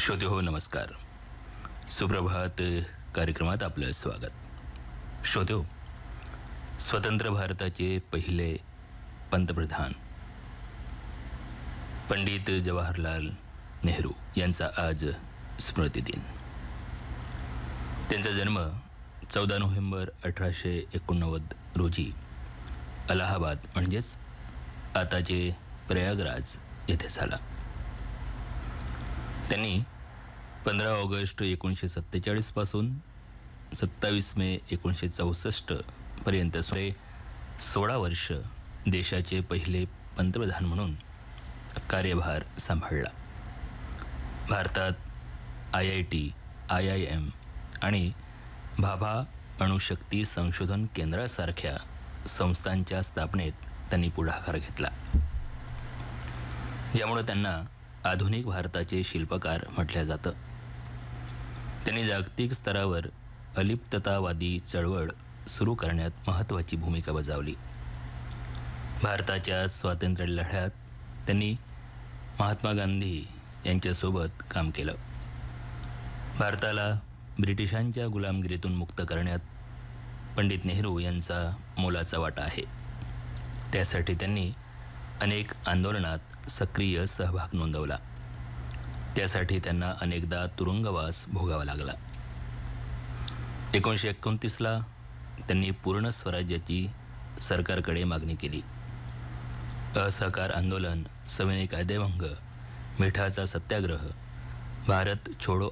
श्रोते हो नमस्कार. सुप्रभात कार्यक्रमात आपलं स्वागत. श्रोते हो, स्वतंत्र भारताचे पहिले पंतप्रधान पंडित जवाहरलाल नेहरू यांचा आज स्मृतिदिन. त्यांचा जन्म 14 नोव्हेंबर 1889 रोजी अलाहाबाद म्हणजेच आताचे प्रयागराज येथे झाला. त्यांनी 15 ऑगस्ट 1947 पासून 27 मे 1964 पर्यंत 16 वर्ष देशाचे पहिले पंतप्रधान म्हणून कार्यभार सांभाळला. भारतात IIT, IIM आणि भाभा अणुशक्ती संशोधन केंद्रासारख्या संस्थांच्या स्थापनेत त्यांनी पुढाकार घेतला, यामुळे त्यांना आधुनिक भारताचे शिल्पकार म्हटलं जातं. त्यांनी जागतिक स्तरावर अलिप्ततावादी चळवळ सुरू करण्यात महत्त्वाची भूमिका बजावली. भारताच्या स्वातंत्र्य लढ्यात त्यांनी महात्मा गांधी यांच्यासोबत काम केलं. भारताला ब्रिटिशांच्या गुलामगिरीतून मुक्त करण्यात पंडित नेहरू यांचा मोलाचा वाटा आहे. त्यासाठी त्यांनी अनेक आंदोलनात सक्रिय सहभाग नोंदवला. त्यासाठी त्यांना अनेकदा तुरुंगवास भोगावा लागला. 1929ला त्यांनी पूर्ण स्वराज्याची सरकारकडे मागणी केली. असहकार आंदोलन, सविनय कायदेभंग, मिठाचा सत्याग्रह, भारत छोडो